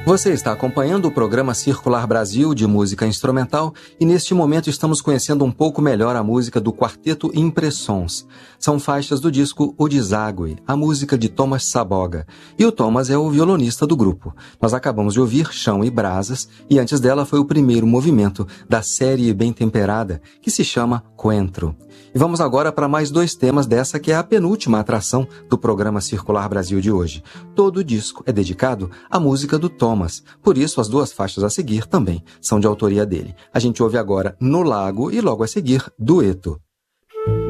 Você está acompanhando o programa Circular Brasil de música instrumental e neste momento estamos conhecendo um pouco melhor a música do quarteto Impressons. São faixas do disco O Deságue, a música de Thomas Saboga. E o Thomas é o violonista do grupo. Nós acabamos de ouvir Chão e Brasas e antes dela foi o primeiro movimento da série bem temperada, que se chama Coentro. E vamos agora para mais dois temas dessa que é a penúltima atração do programa Circular Brasil de hoje. Todo o disco é dedicado à música do Thomas, por isso as duas faixas a seguir também são de autoria dele. A gente ouve agora No Lago e logo a seguir Dueto.